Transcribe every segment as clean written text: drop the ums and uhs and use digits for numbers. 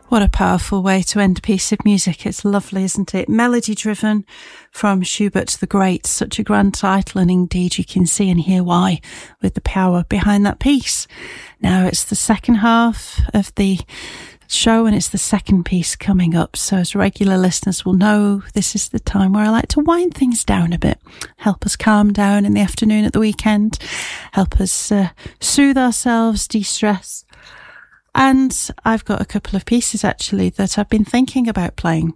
What a powerful way to end a piece of music. It's lovely, isn't it? Melody driven from Schubert the Great. Such a grand title, and indeed you can see and hear why with the power behind that piece. Now it's the second half of the show and it's the second piece coming up. So as regular listeners will know, this is the time where I like to wind things down a bit, help us calm down in the afternoon at the weekend, help us soothe ourselves, de-stress. And I've got a couple of pieces actually that I've been thinking about playing,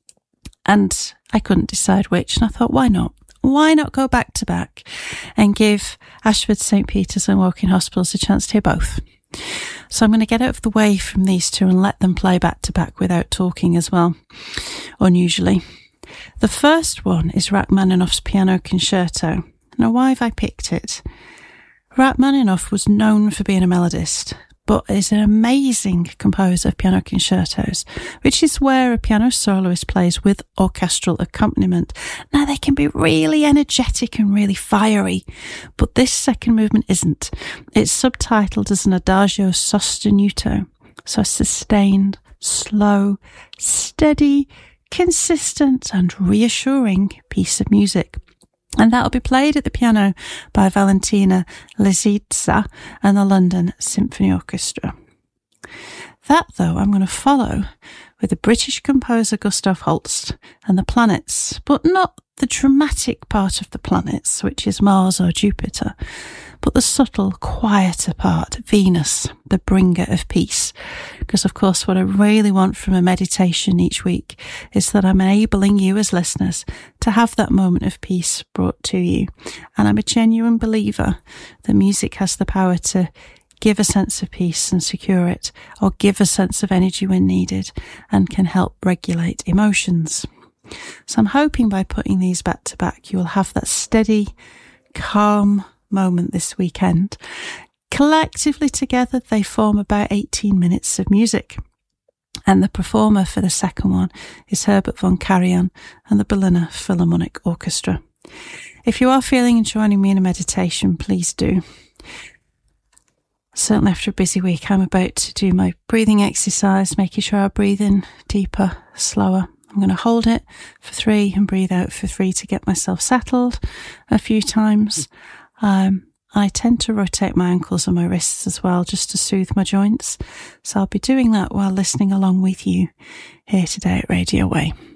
and I couldn't decide which, and I thought, why not? Why not go back to back and give Ashford, St. Peter's and Woking Hospitals a chance to hear both? So I'm going to get out of the way from these two and let them play back to back without talking as well, unusually. The first one is Rachmaninoff's Piano Concerto. Now, why have I picked it? Rachmaninoff was known for being a melodist, but is an amazing composer of piano concertos, which is where a piano soloist plays with orchestral accompaniment. Now, they can be really energetic and really fiery, but this second movement isn't. It's subtitled as an adagio sostenuto, so a sustained, slow, steady, consistent and reassuring piece of music. And that'll be played at the piano by Valentina Lisitsa and the London Symphony Orchestra. That, though, I'm going to follow with the British composer Gustav Holst and the planets, but not the dramatic part of the planets, which is Mars or Jupiter, but the subtle, quieter part, Venus, the bringer of peace. Because, of course, what I really want from a meditation each week is that I'm enabling you as listeners to have that moment of peace brought to you. And I'm a genuine believer that music has the power to give a sense of peace and secure it, or give a sense of energy when needed, and can help regulate emotions. So I'm hoping by putting these back to back, you will have that steady, calm moment this weekend. Collectively together, they form about 18 minutes of music. And the performer for the second one is Herbert von Karajan and the Berliner Philharmonic Orchestra. If you are feeling and joining me in a meditation, please do. Certainly after a busy week, I'm about to do my breathing exercise, making sure I breathe in deeper, slower. I'm going to hold it for 3 and breathe out for 3 to get myself settled a few times. I tend to rotate my ankles and my wrists as well, just to soothe my joints. So I'll be doing that while listening along with you here today at Radio Way.